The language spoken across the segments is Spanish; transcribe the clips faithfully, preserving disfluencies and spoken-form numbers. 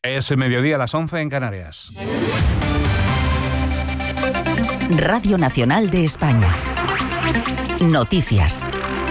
Es mediodía a las once en Canarias. Radio Nacional de España. Noticias.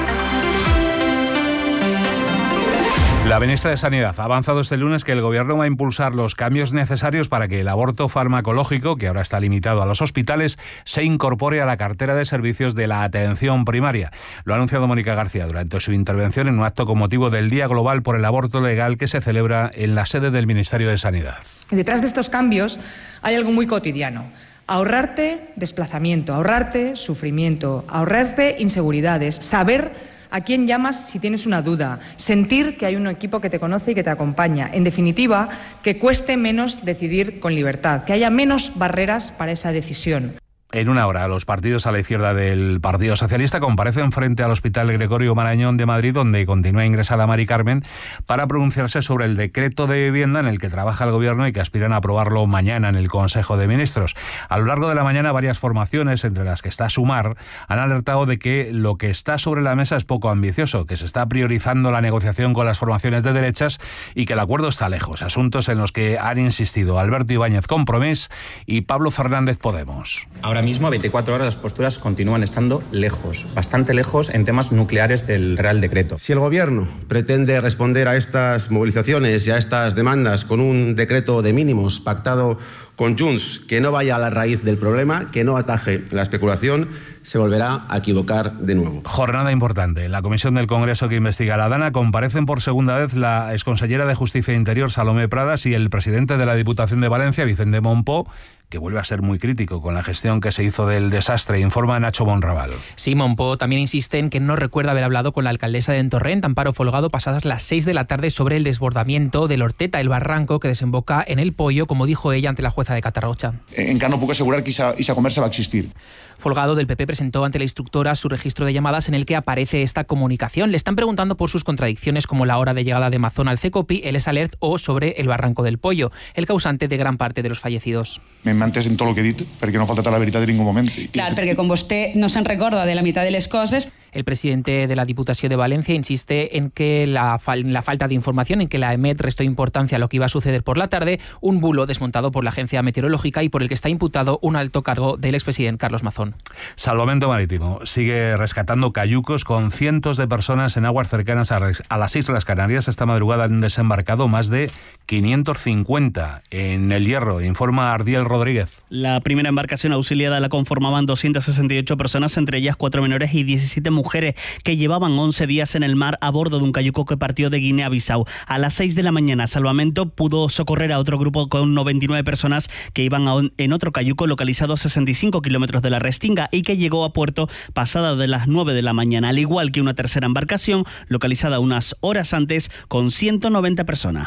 La ministra de Sanidad ha avanzado este lunes que el Gobierno va a impulsar los cambios necesarios para que el aborto farmacológico, que ahora está limitado a los hospitales, se incorpore a la cartera de servicios de la atención primaria. Lo ha anunciado Mónica García durante su intervención en un acto con motivo del Día Global por el Aborto Legal que se celebra en la sede del Ministerio de Sanidad. Detrás de estos cambios hay algo muy cotidiano. Ahorrarte desplazamiento, ahorrarte sufrimiento, ahorrarte inseguridades, saber a quién llamas si tienes una duda, sentir que hay un equipo que te conoce y que te acompaña. En definitiva, que cueste menos decidir con libertad, que haya menos barreras para esa decisión. En una hora, los partidos a la izquierda del Partido Socialista comparecen frente al Hospital Gregorio Marañón de Madrid, donde continúa ingresada Mari Carmen, para pronunciarse sobre el decreto de vivienda en el que trabaja el Gobierno y que aspiran a aprobarlo mañana en el Consejo de Ministros. A lo largo de la mañana, varias formaciones, entre las que está Sumar, han alertado de que lo que está sobre la mesa es poco ambicioso, que se está priorizando la negociación con las formaciones de derechas y que el acuerdo está lejos. Asuntos en los que han insistido Alberto Ibáñez, Compromís, y Pablo Fernández, Podemos. Ahora mismo, a veinticuatro horas, las posturas continúan estando lejos, bastante lejos en temas nucleares del Real Decreto. Si el Gobierno pretende responder a estas movilizaciones y a estas demandas con un decreto de mínimos pactado con Junts que no vaya a la raíz del problema, que no ataje la especulación, se volverá a equivocar de nuevo. Jornada importante. La comisión del Congreso que investiga la Dana comparecen por segunda vez la exconsellera de Justicia e Interior, Salomé Pradas, y el presidente de la Diputación de Valencia, Vicente Monpó, que vuelve a ser muy crítico con la gestión que se hizo del desastre, informa Nacho Monraval. Sí, Monpó también insiste en que no recuerda haber hablado con la alcaldesa de Entorrent, Amparo Folgado, pasadas las seis de la tarde sobre el desbordamiento del Horteta, el barranco que desemboca en el Pollo, como dijo ella ante la jueza de Catarrocha. Encara no puc assegurar que esa conversa va a existir. Folgado, del P P, presentó ante la instructora su registro de llamadas en el que aparece esta comunicación. Le están preguntando por sus contradicciones, como la hora de llegada de Mazón al Cecopi, el S-Alert o sobre el barranco del Pollo, el causante de gran parte de los fallecidos. M'he entès en tot el que he dit, perquè no ha faltat a la veritat en ningún moment. Clar, perquè com vostè no se'n recorda de la mitad de les coses. El presidente de la Diputación de Valencia insiste en que la, fal la falta de información, en que la E M E T restó importancia a lo que iba a suceder por la tarde, un bulo desmontado por la agencia meteorológica y por el que está imputado un alto cargo del expresidente Carlos Mazón. Salvamento Marítimo sigue rescatando cayucos con cientos de personas en aguas cercanas a, a las Islas Canarias. Esta madrugada han desembarcado más de quinientos cincuenta en el Hierro, informa Ardiel Rodríguez. La primera embarcación auxiliada la conformaban doscientas sesenta y ocho personas, entre ellas cuatro menores y diecisiete mujeres, que llevaban once días en el mar a bordo de un cayuco que partió de Guinea-Bissau. A las seis de la mañana, Salvamento pudo socorrer a otro grupo con noventa y nueve personas que iban a un, en otro cayuco localizado a sesenta y cinco kilómetros de la Restinga y que llegó a puerto pasada de las nueve de la mañana, al igual que una tercera embarcación localizada unas horas antes con ciento noventa personas.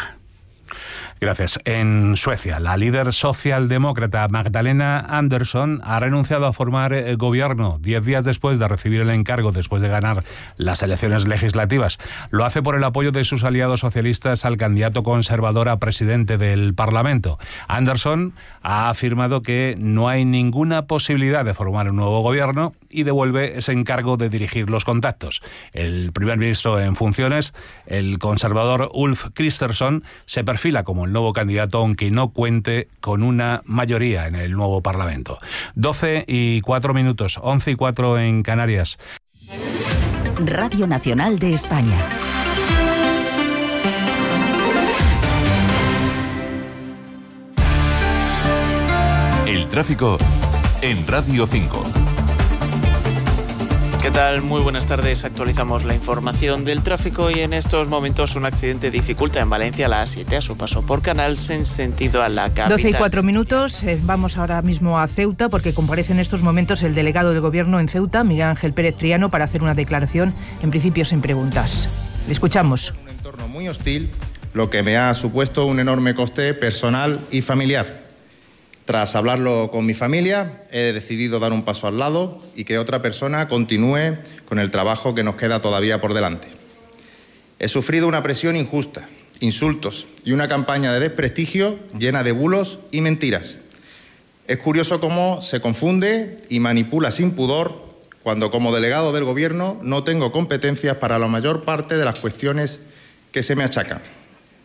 Gracias. En Suecia, la líder socialdemócrata Magdalena Andersson ha renunciado a formar eh, gobierno diez días después de recibir el encargo, después de ganar las elecciones legislativas. Lo hace por el apoyo de sus aliados socialistas al candidato conservador a presidente del Parlamento. Andersson ha afirmado que no hay ninguna posibilidad de formar un nuevo gobierno y devuelve ese encargo de dirigir los contactos. El primer ministro en funciones, el conservador Ulf Kristersson, se perfila como el nuevo candidato, aunque no cuente con una mayoría en el nuevo Parlamento. doce y cuatro minutos, once y cuatro en Canarias. Radio Nacional de España. El tráfico en Radio cinco. ¿Qué tal? Muy buenas tardes. Actualizamos la información del tráfico y en estos momentos un accidente dificulta en Valencia la A siete a su paso por Canals en sentido a la capital. doce y cuatro minutos. Eh, vamos ahora mismo a Ceuta porque comparece en estos momentos el delegado del Gobierno en Ceuta, Miguel Ángel Pérez Triano, para hacer una declaración, en principio sin preguntas. Le escuchamos. Un entorno muy hostil, lo que me ha supuesto un enorme coste personal y familiar. Tras hablarlo con mi familia, he decidido dar un paso al lado y que otra persona continúe con el trabajo que nos queda todavía por delante. He sufrido una presión injusta, insultos y una campaña de desprestigio llena de bulos y mentiras. Es curioso cómo se confunde y manipula sin pudor cuando, como delegado del Gobierno, no tengo competencias para la mayor parte de las cuestiones que se me achacan.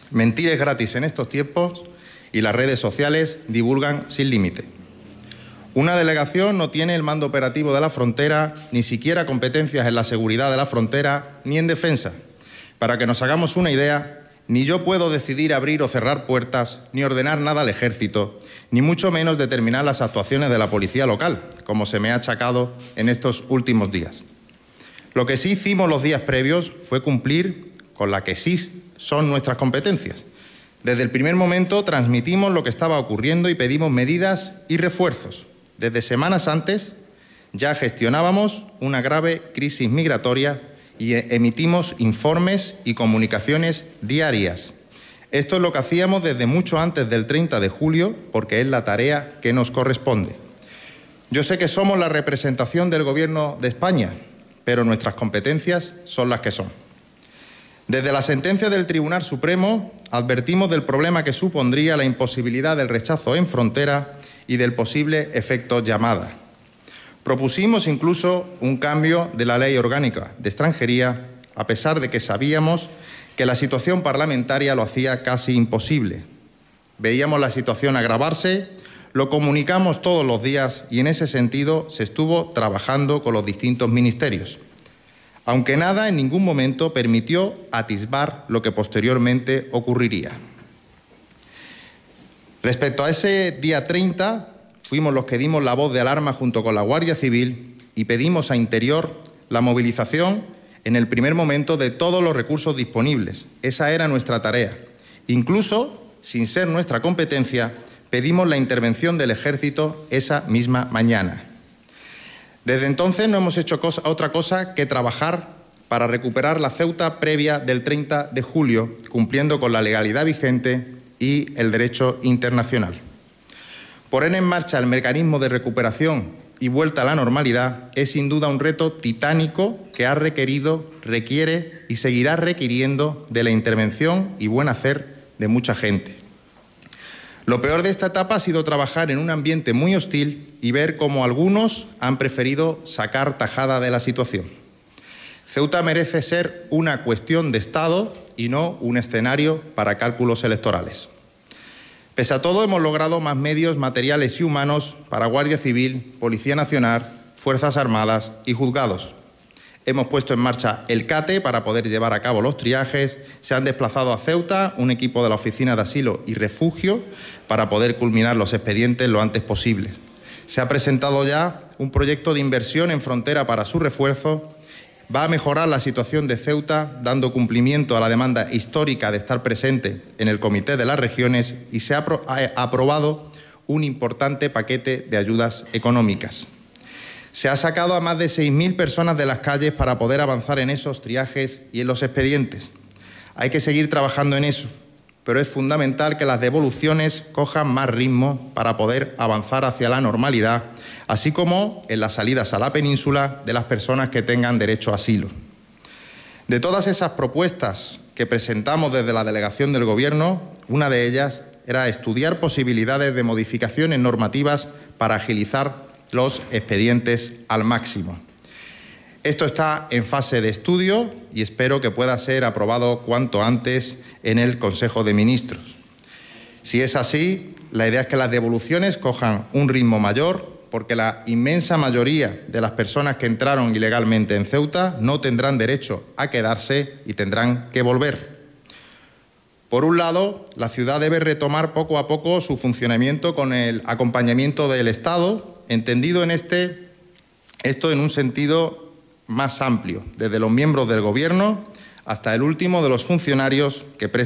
Mentir es gratis en estos tiempos y las redes sociales divulgan sin límite. Una delegación no tiene el mando operativo de la frontera, ni siquiera competencias en la seguridad de la frontera, ni en defensa. Para que nos hagamos una idea, ni yo puedo decidir abrir o cerrar puertas, ni ordenar nada al ejército, ni mucho menos determinar las actuaciones de la policía local, como se me ha achacado en estos últimos días. Lo que sí hicimos los días previos fue cumplir con la que sí son nuestras competencias. Desde el primer momento transmitimos lo que estaba ocurriendo y pedimos medidas y refuerzos. Desde semanas antes ya gestionábamos una grave crisis migratoria y emitimos informes y comunicaciones diarias. Esto es lo que hacíamos desde mucho antes del treinta de julio, porque es la tarea que nos corresponde. Yo sé que somos la representación del Gobierno de España, pero nuestras competencias son las que son. Desde la sentencia del Tribunal Supremo advertimos del problema que supondría la imposibilidad del rechazo en frontera y del posible efecto llamada. Propusimos incluso un cambio de la Ley Orgánica de Extranjería, a pesar de que sabíamos que la situación parlamentaria lo hacía casi imposible. Veíamos la situación agravarse, lo comunicamos todos los días y en ese sentido se estuvo trabajando con los distintos ministerios, aunque nada en ningún momento permitió atisbar lo que posteriormente ocurriría. Respecto a ese día treinta, fuimos los que dimos la voz de alarma junto con la Guardia Civil y pedimos a Interior la movilización en el primer momento de todos los recursos disponibles. Esa era nuestra tarea. Incluso, sin ser nuestra competencia, pedimos la intervención del Ejército esa misma mañana. Desde entonces no hemos hecho cosa, otra cosa que trabajar para recuperar la Ceuta previa del treinta de julio, cumpliendo con la legalidad vigente y el derecho internacional. Poner en marcha el mecanismo de recuperación y vuelta a la normalidad es sin duda un reto titánico que ha requerido, requiere y seguirá requiriendo de la intervención y buen hacer de mucha gente. Lo peor de esta etapa ha sido trabajar en un ambiente muy hostil y ver cómo algunos han preferido sacar tajada de la situación. Ceuta merece ser una cuestión de Estado y no un escenario para cálculos electorales. Pese a todo, hemos logrado más medios materiales y humanos para Guardia Civil, Policía Nacional, Fuerzas Armadas y juzgados. Hemos puesto en marcha el CATE para poder llevar a cabo los triajes, se han desplazado a Ceuta un equipo de la Oficina de Asilo y Refugio para poder culminar los expedientes lo antes posible. Se ha presentado ya un proyecto de inversión en frontera para su refuerzo. Va a mejorar la situación de Ceuta, dando cumplimiento a la demanda histórica de estar presente en el Comité de las Regiones y se ha aprobado un importante paquete de ayudas económicas. Se ha sacado a más de seis mil personas de las calles para poder avanzar en esos triajes y en los expedientes. Hay que seguir trabajando en eso, pero es fundamental que las devoluciones cojan más ritmo para poder avanzar hacia la normalidad, así como en las salidas a la península de las personas que tengan derecho a asilo. De todas esas propuestas que presentamos desde la delegación del Gobierno, una de ellas era estudiar posibilidades de modificaciones normativas para agilizar los expedientes al máximo. Esto está en fase de estudio y espero que pueda ser aprobado cuanto antes en el Consejo de Ministros. Si es así, la idea es que las devoluciones cojan un ritmo mayor, porque la inmensa mayoría de las personas que entraron ilegalmente en Ceuta no tendrán derecho a quedarse y tendrán que volver. Por un lado, la ciudad debe retomar poco a poco su funcionamiento con el acompañamiento del Estado, entendido en este, esto en un sentido más amplio, desde los miembros del Gobierno hasta el último de los funcionarios que prestan